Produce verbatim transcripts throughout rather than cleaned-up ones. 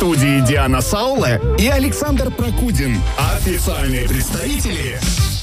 студии Диана Саула и Александр Прокудин. Официальные представители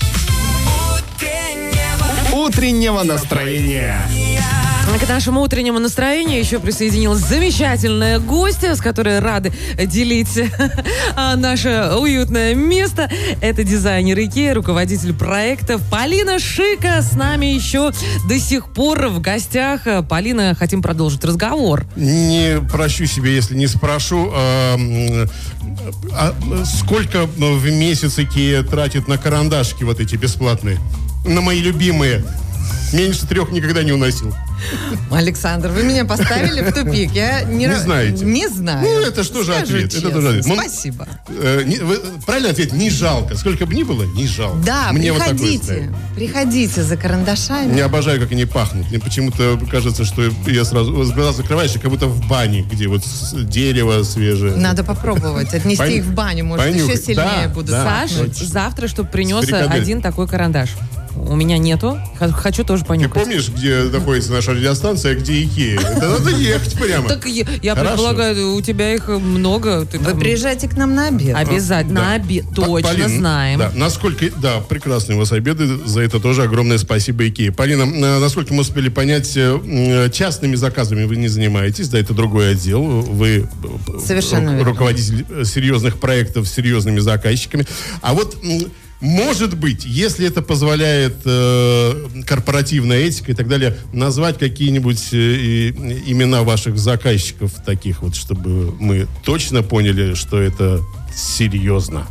утреннего настроения. К нашему утреннему настроению еще присоединилась замечательная гостья, с которой рады делить наше уютное место. Это дизайнер Икеа, руководитель проектов Полина Шика. С нами еще до сих пор в гостях. Полина, хотим продолжить разговор. Не прощу себе, если не спрошу, а, а, сколько в месяц Икеа тратит на карандашики вот эти бесплатные? На мои любимые. Меньше трех никогда не уносил. Александр, вы меня поставили в тупик. Я не, не знаете. Не знаю. Ну, это что же ответ? Честно. Это тоже ответ. Спасибо. Э, не, вы, правильный ответ, не жалко. Сколько бы ни было, не жалко. Да, Мне приходите. Вот приходите за карандашами. Я обожаю, как они пахнут. Мне почему-то кажется, что я сразу глаза закрываешь, и как будто в бане, где вот дерево свежее. Надо попробовать. Отнести Пон... их в баню, может, Понюхать. еще сильнее да, будут. Да. Саш, точно. завтра, чтобы принес один такой карандаш. У меня нету. Хочу тоже понюхать. Ты помнишь, где находится наша радиостанция, где Икеа? Это надо ехать прямо. Так я, я предполагаю, у тебя их много. Ты Вы там... приезжайте к нам на обед. Обязательно да. на обед. Точно Полин, знаем. Да, насколько, да, прекрасные у вас обеды. За это тоже огромное спасибо Икеа. Полина, насколько мы успели понять, частными заказами вы не занимаетесь, да, это другой отдел. Вы Совершенно ру- руководитель серьезных проектов с серьезными заказчиками. А вот... Может быть, если это позволяет э, корпоративная этика и так далее, назвать какие-нибудь э, имена ваших заказчиков таких вот, чтобы мы точно поняли, что это серьезно.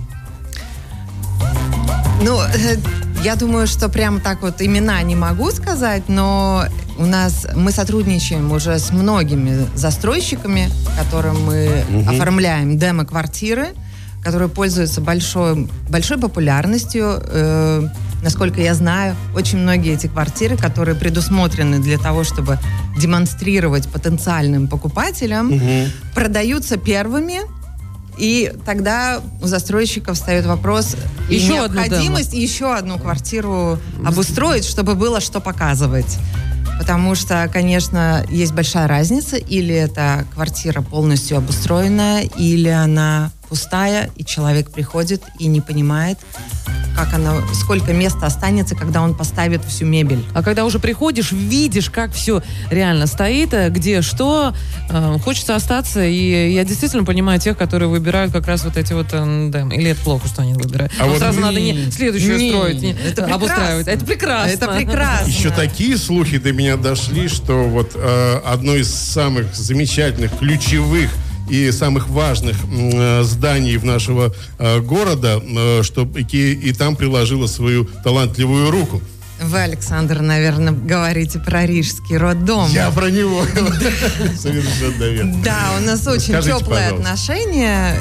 Ну, э, я думаю, что прямо так вот имена не могу сказать, но у нас мы сотрудничаем уже с многими застройщиками, которым мы угу. оформляем демо-квартиры, которые пользуются большой, большой популярностью. Э, насколько я знаю, очень многие эти квартиры, которые предусмотрены для того, чтобы демонстрировать потенциальным покупателям, угу. продаются первыми, и тогда у застройщиков встает вопрос и необходимость еще одну квартиру обустроить, чтобы было что показывать. Потому что, конечно, есть большая разница. Или эта квартира полностью обустроенная, или она пустая, и человек приходит и не понимает, как она, сколько места останется, когда он поставит всю мебель. А когда уже приходишь, видишь, как все реально стоит, где что, э, хочется остаться. И я действительно понимаю тех, которые выбирают как раз вот эти вот... Э, да, или это плохо, что они выбирают. А вот сразу не, надо не следующую не, строить, не, это обустраивать. Это прекрасно. Это прекрасно. Еще такие слухи до меня дошли, что вот э, одно из самых замечательных, ключевых и самых важных э, зданий в нашего э, города, э, что Икеа и там приложила свою талантливую руку. Вы, Александр, наверное, говорите про Рижский роддом. Я про него. Совершенно верно. Да, у нас очень теплые отношения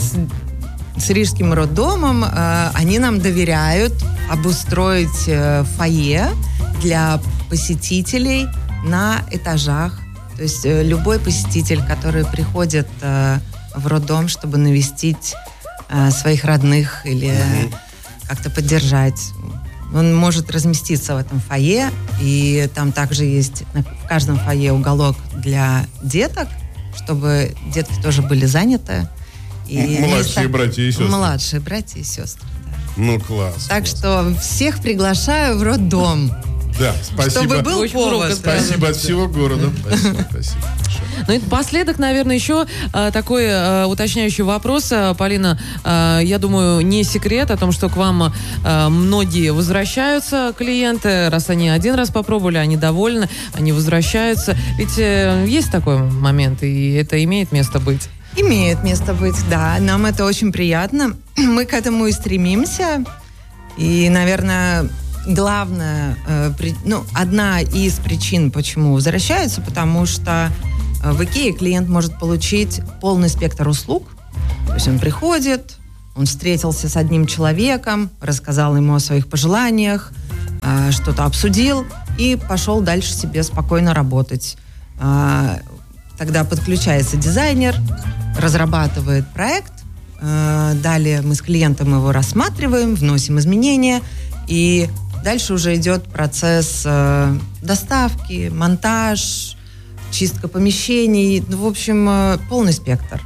с Рижским роддомом. Они нам доверяют обустроить фойе для посетителей на этажах. То есть любой посетитель, который приходит э, в роддом, чтобы навестить э, своих родных или mm-hmm. как-то поддержать, он может разместиться в этом фойе. И там также есть в каждом фойе уголок для деток, чтобы детки тоже были заняты. И младшие места... братья и сестры. Младшие братья и сестры, да. Ну, класс. Так класс. что всех приглашаю в роддом. Да, спасибо. Чтобы был повод. Спасибо от всего города. Спасибо, спасибо. Ну и напоследок, наверное, еще а, такой а, уточняющий вопрос. А, Полина, а, я думаю, не секрет о том, что к вам а, многие возвращаются клиенты. Раз они один раз попробовали, они довольны, они возвращаются. Ведь а, есть такой момент, и это имеет место быть. Имеет место быть, да. Нам это очень приятно. Мы к этому и стремимся. И, наверное... Главное, э, при, ну, одна из причин, почему возвращаются, потому что э, в Икее клиент может получить полный спектр услуг. То есть он приходит, он встретился с одним человеком, рассказал ему о своих пожеланиях, э, что-то обсудил и пошел дальше себе спокойно работать. Э, тогда подключается дизайнер, разрабатывает проект, э, далее мы с клиентом его рассматриваем, вносим изменения и дальше уже идет процесс э, доставки, монтаж, чистка помещений. Ну, в общем, э, полный спектр.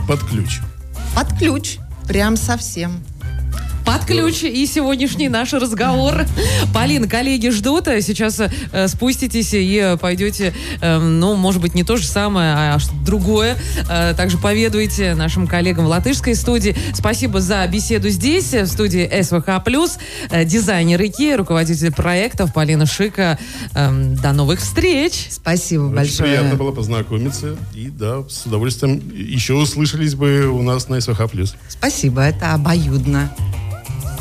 под ключ. Под ключ. Прям совсем. Под ключ и сегодняшний наш разговор. Полин, коллеги ждут. Сейчас э, спуститесь и пойдете, э, ну, может быть, не то же самое, а что-то другое. Э, также поведуйте нашим коллегам в латышской студии. Спасибо за беседу здесь, в студии СВХ плюс. Э, дизайнер IKEA, руководитель проектов Полина Шика. Э, до новых встреч. Спасибо Очень большое. приятно было познакомиться. И да, с удовольствием еще услышались бы у нас на СВХ плюс. Спасибо, это обоюдно.